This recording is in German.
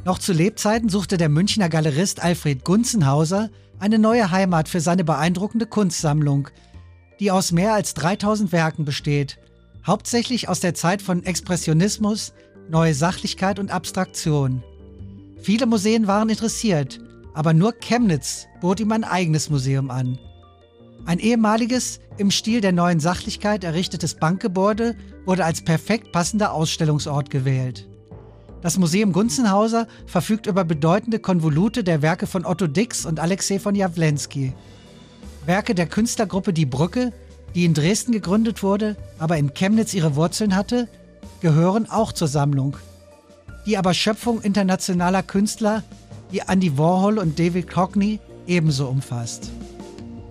Noch zu Lebzeiten suchte der Münchner Galerist Alfred Gunzenhauser eine neue Heimat für seine beeindruckende Kunstsammlung, die aus mehr als 3000 Werken besteht, hauptsächlich aus der Zeit von Expressionismus, Neue Sachlichkeit und Abstraktion. Viele Museen waren interessiert, aber nur Chemnitz bot ihm ein eigenes Museum an. Ein ehemaliges, im Stil der Neuen Sachlichkeit errichtetes Bankgebäude wurde als perfekt passender Ausstellungsort gewählt. Das Museum Gunzenhauser verfügt über bedeutende Konvolute der Werke von Otto Dix und Alexej von Jawlensky. Werke der Künstlergruppe Die Brücke, die in Dresden gegründet wurde, aber in Chemnitz ihre Wurzeln hatte, gehören auch zur Sammlung. Die aber Schöpfung internationaler Künstler wie Andy Warhol und David Hockney ebenso umfasst.